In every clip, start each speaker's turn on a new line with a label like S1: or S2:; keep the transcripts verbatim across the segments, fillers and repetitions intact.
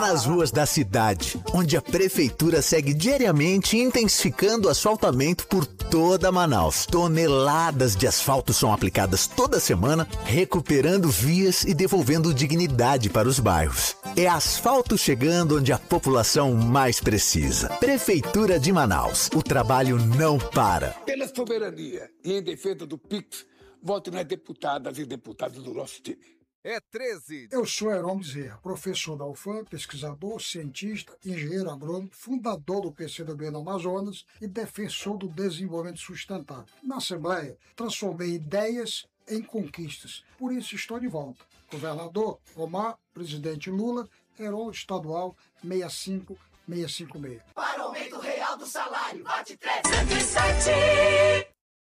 S1: nas ruas da cidade, onde a prefeitura segue diariamente intensificando o asfaltamento por toda Manaus. Toneladas de asfalto são aplicadas toda semana, recuperando vias e devolvendo dignidade para os bairros. É asfalto chegando onde a população mais precisa. Prefeitura de Manaus. O trabalho não para.
S2: Pela soberania e em defesa do Pix, vote nas deputadas e deputados do nosso time.
S3: É treze.
S4: Eu sou Heron Bezerra, professor da U F A M, pesquisador, cientista, engenheiro agrônomo, fundador do P C do B no Amazonas e defensor do desenvolvimento sustentável. Na Assembleia, transformei ideias em conquistas. Por isso estou de volta. Governador Omar, presidente Lula, Heron Estadual seis cinco seis cinco seis.
S5: Para o aumento real do salário, bate trezentos e sete.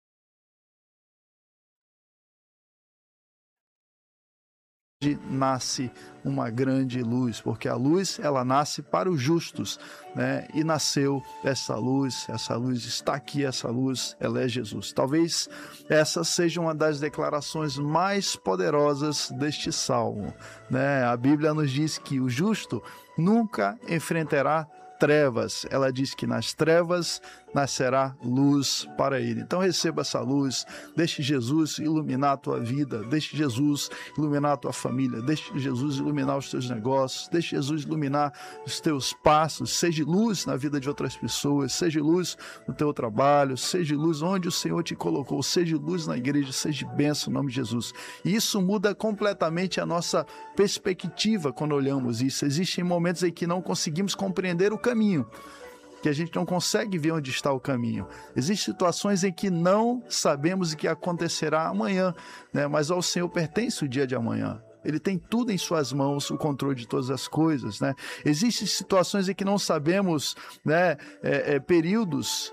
S6: Nasce uma grande luz, porque a luz ela nasce para os justos, né? E nasceu essa luz, essa luz está aqui, essa luz, ela é Jesus. Talvez essa seja uma das declarações mais poderosas deste salmo, né? A Bíblia nos diz que o justo nunca enfrentará trevas. Ela diz que nas trevas nascerá luz para ele. Então receba essa luz, deixe Jesus iluminar a tua vida, deixe Jesus iluminar a tua família, deixe Jesus iluminar os teus negócios, deixe Jesus iluminar os teus passos, seja luz na vida de outras pessoas, seja luz no teu trabalho, seja luz onde o Senhor te colocou, seja luz na igreja, seja bênção no nome de Jesus. E isso muda completamente a nossa perspectiva quando olhamos isso. Existem momentos em que não conseguimos compreender o caminho, que a gente não consegue ver onde está o caminho. Existem situações em que não sabemos o que acontecerá amanhã, né? Mas ao Senhor pertence o dia de amanhã. Ele tem tudo em suas mãos, o controle de todas as coisas, né? Existem situações em que não sabemos, né, é, é, períodos,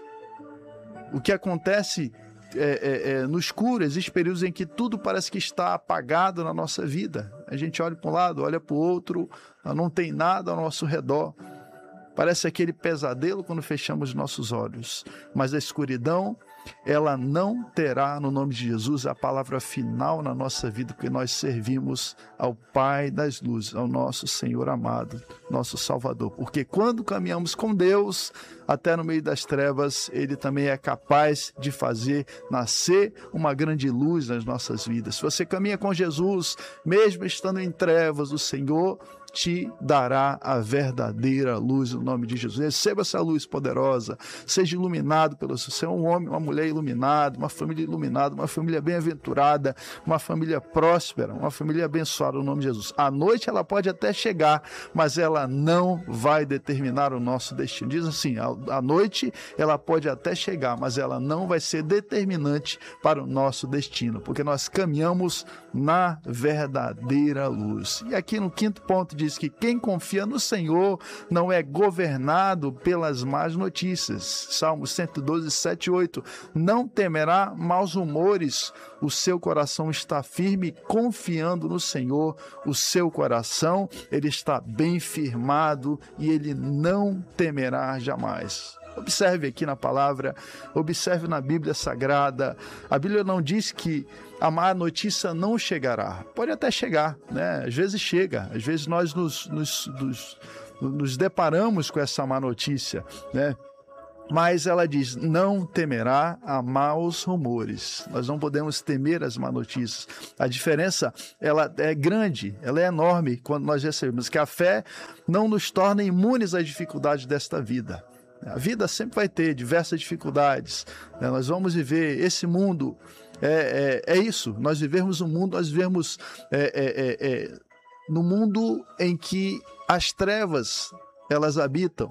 S6: o que acontece é, é, é, no escuro. Existem períodos em que tudo parece que está apagado na nossa vida. A gente olha para um lado, olha para o outro, não tem nada ao nosso redor. Parece aquele pesadelo quando fechamos nossos olhos. Mas a escuridão, ela não terá, no nome de Jesus, a palavra final na nossa vida, porque nós servimos ao Pai das luzes, ao nosso Senhor amado, nosso Salvador. Porque quando caminhamos com Deus, até no meio das trevas, Ele também é capaz de fazer nascer uma grande luz nas nossas vidas. Se você caminha com Jesus, mesmo estando em trevas, o Senhor te dará a verdadeira luz no nome de Jesus. Receba essa luz poderosa, seja iluminado pelo Senhor. Você é um homem, uma mulher iluminada, uma família iluminada, uma família bem-aventurada, uma família próspera, uma família abençoada no nome de Jesus. A noite ela pode até chegar, mas ela não vai determinar o nosso destino. Diz assim, a, a noite ela pode até chegar, mas ela não vai ser determinante para o nosso destino, porque nós caminhamos na verdadeira luz. E aqui no quinto ponto diz que quem confia no Senhor não é governado pelas más notícias. Salmo cento e doze, sete e oito. Não temerá maus rumores, o seu coração está firme, confiando no Senhor, o seu coração, ele está bem firmado e ele não temerá jamais. Observe aqui na palavra, observe na Bíblia Sagrada. A Bíblia não diz que a má notícia não chegará. Pode até chegar, né? Às vezes chega, às vezes nós nos, nos, nos, nos deparamos com essa má notícia, né? Mas ela diz, não temerá a maus rumores. Nós não podemos temer as má notícias. A diferença, ela é grande, ela é enorme quando nós recebemos que a fé não nos torna imunes às dificuldades desta vida. A vida sempre vai ter diversas dificuldades, né? Nós vamos viver esse mundo, é, é, é isso, nós vivemos um mundo, nós vivemos é, é, é, é, no mundo em que as trevas, elas habitam,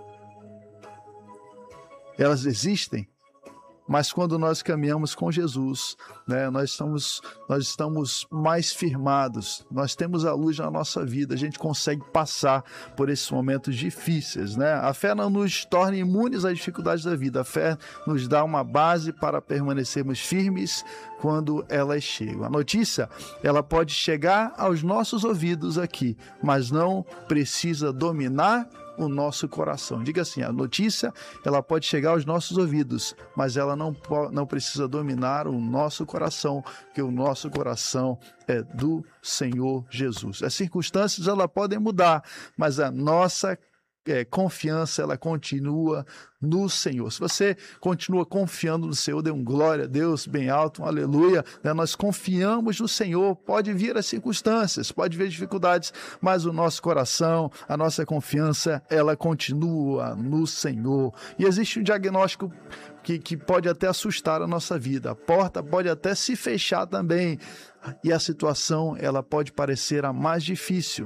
S6: elas existem, mas quando nós caminhamos com Jesus, né, nós, estamos, nós estamos mais firmados, nós temos a luz na nossa vida, a gente consegue passar por esses momentos difíceis, né? A fé não nos torna imunes às dificuldades da vida, a fé nos dá uma base para permanecermos firmes, quando elas chegam. A notícia, ela pode chegar aos nossos ouvidos aqui, mas não precisa dominar o nosso coração. Diga assim, a notícia, ela pode chegar aos nossos ouvidos, mas ela não, não precisa dominar o nosso coração, porque o nosso coração é do Senhor Jesus. As circunstâncias, elas podem mudar, mas a nossa É, confiança, ela continua no Senhor. Se você continua confiando no Senhor, dê um glória a Deus bem alto, um aleluia, né? Nós confiamos no Senhor, pode vir as circunstâncias, pode vir dificuldades, mas o nosso coração, a nossa confiança, ela continua no Senhor. E existe um diagnóstico que, que pode até assustar a nossa vida, a porta pode até se fechar também, e a situação, ela pode parecer a mais difícil.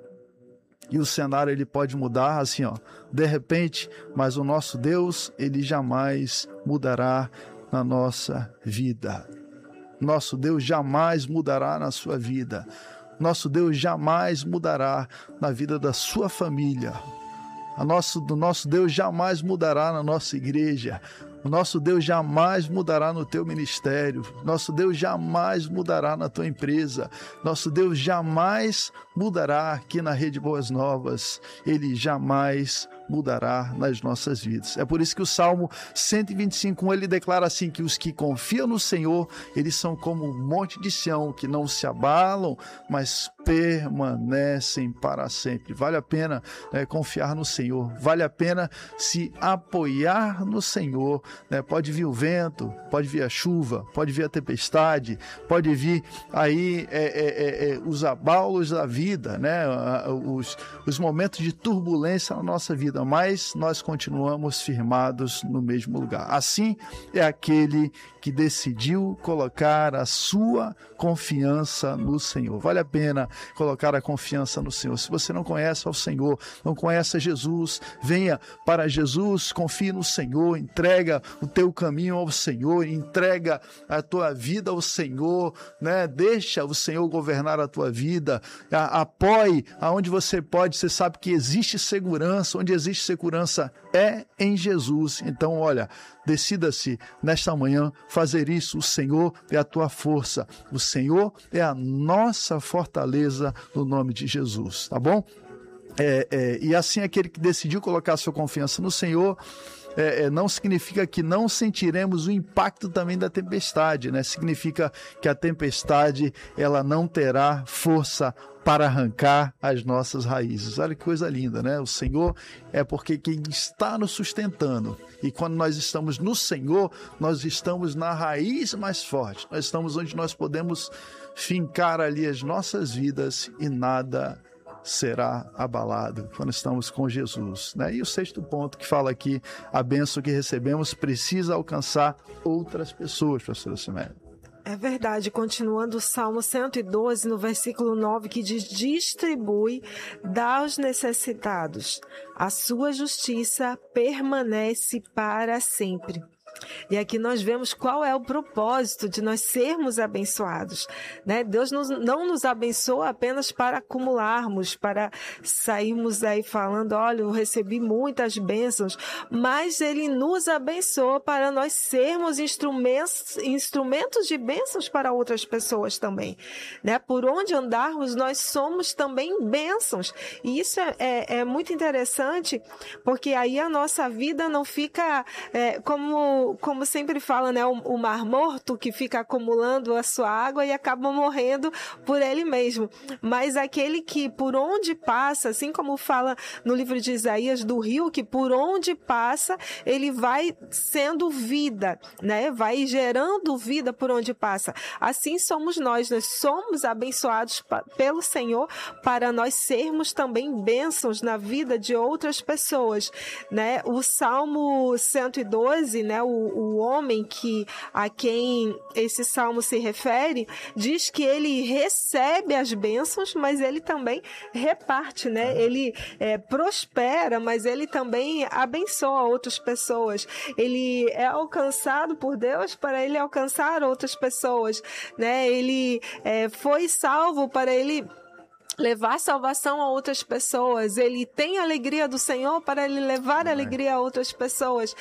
S6: E o cenário, ele pode mudar assim, ó, de repente, mas o nosso Deus, ele jamais mudará na nossa vida. Nosso Deus jamais mudará na sua vida. Nosso Deus jamais mudará na vida da sua família. A nosso, do nosso Deus jamais mudará na nossa igreja. O nosso Deus jamais mudará no teu ministério. Nosso Deus jamais mudará na tua empresa. Nosso Deus jamais mudará aqui na Rede Boas Novas. Ele jamais mudará nas nossas vidas. É por isso que o Salmo cento e vinte e cinco, um, ele declara assim, que os que confiam no Senhor, eles são como um monte de Sião, que não se abalam, mas permanecem para sempre. Vale a pena né, confiar no Senhor, vale a pena se apoiar no Senhor. Né? Pode vir o vento, pode vir a chuva, pode vir a tempestade, pode vir aí é, é, é, os abalos da vida, né? os, os momentos de turbulência na nossa vida, mas nós continuamos firmados no mesmo lugar. Assim é aquele que decidiu colocar a sua confiança no Senhor. Vale a pena colocar a confiança no Senhor. Se você não conhece ao Senhor, não conhece a Jesus, venha para Jesus, confie no Senhor, entrega o teu caminho ao Senhor, entrega a tua vida ao Senhor, né? Deixa o Senhor governar a tua vida, apoie aonde você pode, você sabe que existe segurança, onde existe segurança é em Jesus. Então, olha, decida-se nesta manhã fazer isso. O Senhor é a tua força, o Senhor é a nossa fortaleza no nome de Jesus, tá bom? É, é, e assim aquele que decidiu colocar a sua confiança no Senhor, É, é, não significa que não sentiremos o impacto também da tempestade, né? Significa que a tempestade ela não terá força para arrancar as nossas raízes. Olha que coisa linda, né? O Senhor é porque quem está nos sustentando. E quando nós estamos no Senhor, nós estamos na raiz mais forte. Nós estamos onde nós podemos fincar ali as nossas vidas e nada será abalado quando estamos com Jesus, né? E o sexto ponto que fala aqui, a bênção que recebemos precisa alcançar outras pessoas, pastora Siméria.
S3: É verdade, continuando o Salmo cento e doze, no versículo nove, que diz, distribui, dá aos necessitados, a sua justiça permanece para sempre. E aqui nós vemos qual é o propósito de nós sermos abençoados, né? Deus nos, não nos abençoa apenas para acumularmos, para sairmos aí falando, olha, eu recebi muitas bênçãos, mas Ele nos abençoa para nós sermos instrumentos, instrumentos de bênçãos para outras pessoas também, né? Por onde andarmos, nós somos também bênçãos. E isso é, é, é muito interessante, porque aí a nossa vida não fica é, como como sempre fala, né, o, o mar morto que fica acumulando a sua água e acaba morrendo por ele mesmo. Mas aquele que por onde passa, assim como fala no livro de Isaías, do rio que por onde passa, ele vai sendo vida, né? Vai gerando vida por onde passa. Assim somos nós, nós somos abençoados pelo Senhor para nós sermos também bênçãos na vida de outras pessoas, né? O Salmo cento e doze, né, o, o homem que, a quem esse salmo se refere, diz que ele recebe as bênçãos, mas ele também reparte, né? Ele é, prospera, mas ele também abençoa outras pessoas. Ele é alcançado por Deus para ele alcançar outras pessoas, né? Ele é, foi salvo para ele levar salvação a outras pessoas. Ele tem a alegria do Senhor para ele levar a alegria a outras pessoas.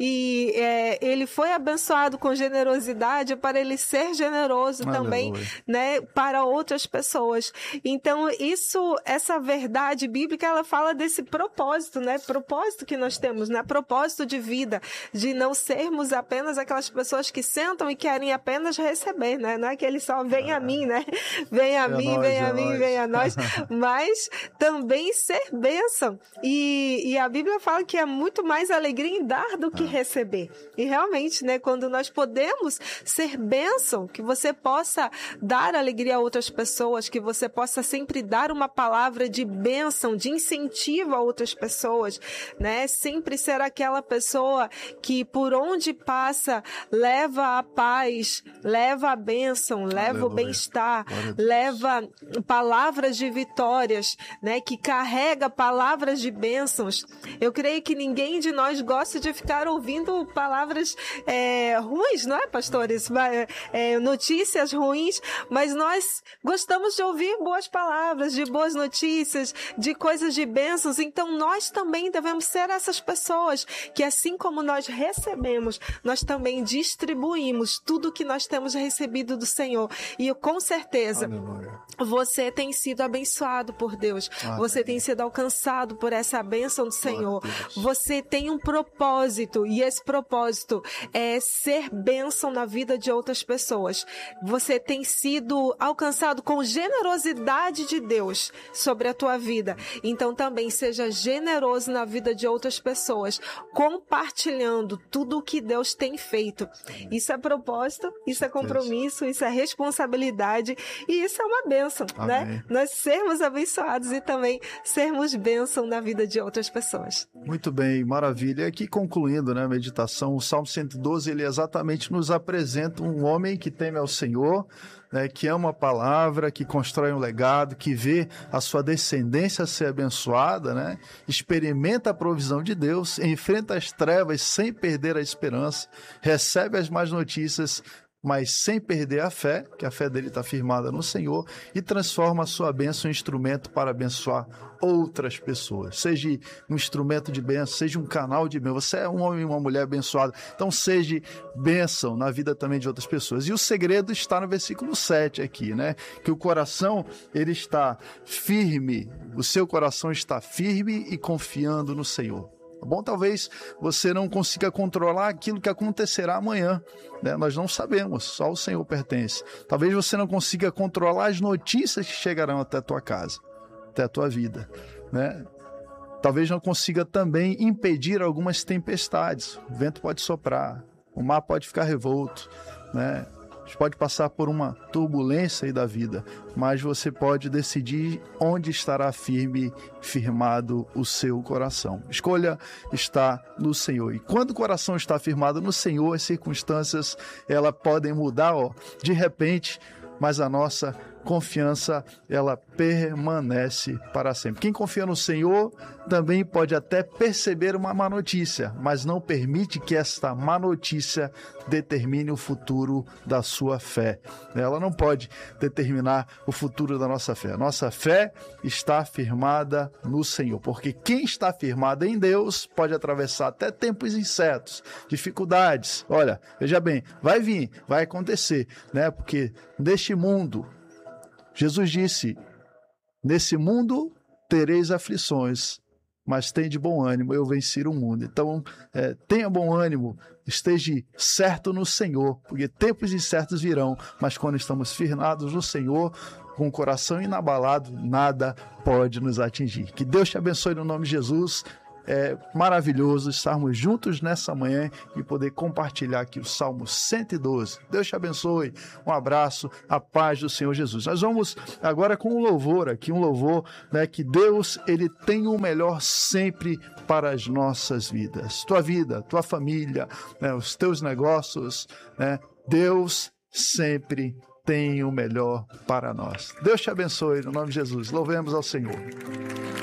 S3: E é, ele foi abençoado com generosidade para ele ser generoso Aleluia. Também, né, para outras pessoas. Então, isso, essa verdade bíblica, ela fala desse propósito, né? Propósito que nós temos, né? Propósito de vida, de não sermos apenas aquelas pessoas que sentam e querem apenas receber, né? Não é que ele só vem a mim, né? Vem a mim, vem a mim, vem a nós. Mas também ser bênção. E, e a Bíblia fala que é muito mais alegria em dar do que receber. E realmente, né, quando nós podemos ser bênção, que você possa dar alegria a outras pessoas, que você possa sempre dar uma palavra de bênção, de incentivo a outras pessoas, né? Sempre ser aquela pessoa que por onde passa leva a paz, leva a bênção, leva Aleluia. O bem-estar, leva palavras de vitórias, né, que carrega palavras de bênçãos. Eu creio que ninguém de nós gosta de ficar ouvindo palavras é, ruins, não é, pastores? É, notícias ruins, mas nós gostamos de ouvir boas palavras, de boas notícias, de coisas de bênçãos. Então, nós também devemos ser essas pessoas que, assim como nós recebemos, nós também distribuímos tudo que nós temos recebido do Senhor. E com certeza, Aleluia. Você tem sido abençoado por Deus. Ah, você tem sido alcançado por essa bênção do Senhor. Você tem um propósito, e esse propósito é ser bênção na vida de outras pessoas. Você tem sido alcançado com generosidade de Deus sobre a tua vida. Então também seja generoso na vida de outras pessoas, compartilhando tudo o que Deus tem feito. Isso é propósito, isso é compromisso, isso é responsabilidade, e isso é uma bênção, né? Nós sermos abençoados e também sermos bênção na vida de outras pessoas.
S6: Muito bem, maravilha. E aqui concluindo, né, a meditação, o Salmo cento e doze, ele exatamente nos apresenta um homem que teme ao Senhor, né, que ama a palavra, que constrói um legado, que vê a sua descendência ser abençoada, né, experimenta a provisão de Deus, enfrenta as trevas sem perder a esperança, recebe as más notícias, mas sem perder a fé, que a fé dele está firmada no Senhor, e transforma a sua bênção em instrumento para abençoar outras pessoas. Seja um instrumento de bênção, seja um canal de bênção. Você é um homem e uma mulher abençoada, então seja bênção na vida também de outras pessoas. E o segredo está no versículo sete aqui, né? Que o coração, ele está firme, o seu coração está firme e confiando no Senhor. Tá bom? Talvez você não consiga controlar aquilo que acontecerá amanhã, né? Nós não sabemos, só o Senhor pertence. Talvez você não consiga controlar as notícias que chegarão até a tua casa, até a tua vida, né? Talvez não consiga também impedir algumas tempestades. O vento pode soprar, o mar pode ficar revolto, né? A gente pode passar por uma turbulência aí da vida, mas você pode decidir onde estará firme, firmado o seu coração. Escolha estar no Senhor. E quando o coração está firmado no Senhor, as circunstâncias elas podem mudar, ó, de repente, mas a nossa confiança, ela permanece para sempre. Quem confia no Senhor também pode até perceber uma má notícia, mas não permite que esta má notícia determine o futuro da sua fé. Ela não pode determinar o futuro da nossa fé. A nossa fé está firmada no Senhor, porque quem está firmado em Deus pode atravessar até tempos incertos, dificuldades. Olha, veja bem, vai vir, vai acontecer, né? Porque neste mundo, Jesus disse, nesse mundo tereis aflições, mas tem de bom ânimo, eu venci o mundo. Então, é, tenha bom ânimo, esteja certo no Senhor, porque tempos incertos virão, mas quando estamos firmados no Senhor, com o coração inabalado, nada pode nos atingir. Que Deus te abençoe no nome de Jesus. É maravilhoso estarmos juntos nessa manhã e poder compartilhar aqui o Salmo cento e doze. Deus te abençoe. Um abraço, a paz do Senhor Jesus. Nós vamos agora com um louvor aqui, um louvor, né, que Deus, ele tem o melhor sempre para as nossas vidas. Tua vida, tua família, né, os teus negócios, né, Deus sempre tem o melhor para nós. Deus te abençoe no nome de Jesus. Louvemos ao Senhor.